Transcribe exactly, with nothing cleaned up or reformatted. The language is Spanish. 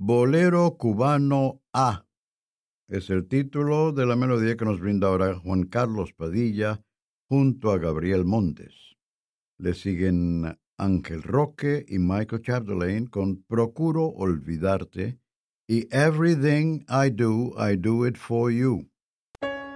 Bolero Cubano A es el título de la melodía que nos brinda ahora Juan Carlos Padilla junto a Gabriel Montes. Le siguen Ángel Roque y Michael Chapdelaine con Procuro Olvidarte y Everything I Do, I Do It For You.